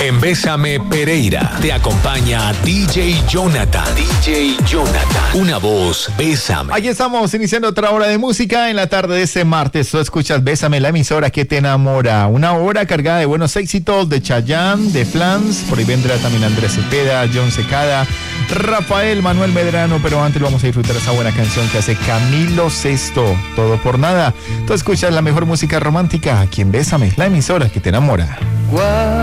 En Bésame Pereira te acompaña DJ Jonathan. DJ Jonathan. Una voz, Bésame. Aquí estamos iniciando otra hora de música en la tarde de este martes. Tú escuchas Bésame, la emisora que te enamora. Una hora cargada de buenos éxitos de Chayanne, de Flans. Por ahí vendrá también Andrés Cepeda, John Secada, Rafael, Manuel Medrano. Pero antes vamos a disfrutar esa buena canción que hace Camilo Sesto. Todo por nada. Tú escuchas la mejor música romántica aquí en Bésame, la emisora que te enamora.